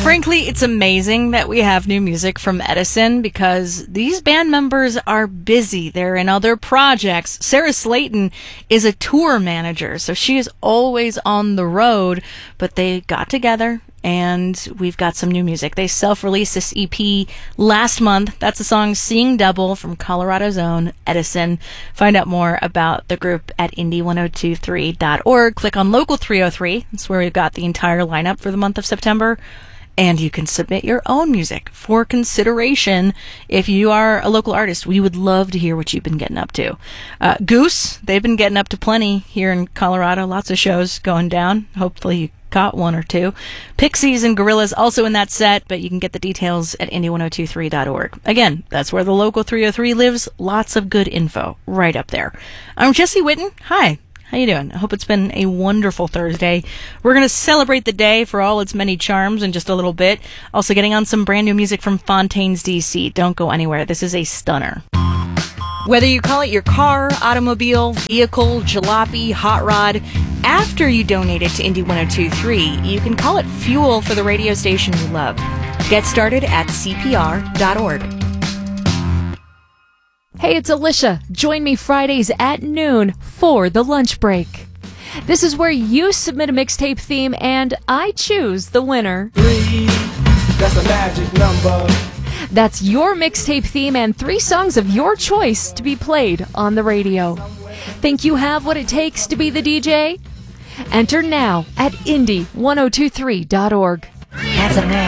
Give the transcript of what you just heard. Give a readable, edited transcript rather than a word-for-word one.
Frankly, it's amazing that we have new music from Edison because these band members are busy. They're in other projects. Sarah Slayton is a tour manager, so she is always on the road, but they got together and we've got some new music. They self-released this EP last month. That's the song Seeing Double from Colorado's own Edison. Find out more about the group at indie1023.org. Click on Local 303. That's where we've got the entire lineup for the month of September. And you can submit your own music for consideration if you are a local artist. We would love to hear what you've been getting up to. Goose, they've been getting up to plenty here in Colorado. Lots of shows going down. Hopefully you caught one or two. Pixies and Gorillaz also in that set, but you can get the details at indie1023.org. Again, that's where the Local 303 lives. Lots of good info right up there. I'm Jesse Witten. Hi. How you doing? I hope it's been a wonderful Thursday. We're going to celebrate the day for all its many charms in just a little bit. Also getting on some brand new music from Fontaines DC. Don't go anywhere. This is a stunner. Whether you call it your car, automobile, vehicle, jalopy, hot rod, after you donate it to Indie 1023, you can call it fuel for the radio station you love. Get started at CPR.org. Hey, it's Alicia. Join me Fridays at noon for the lunch break. This is where you submit a mixtape theme and I choose the winner. 3, that's a magic number. That's your mixtape theme and 3 songs of your choice to be played on the radio. Think you have what it takes to be the DJ? Enter now at indie1023.org. That's a man.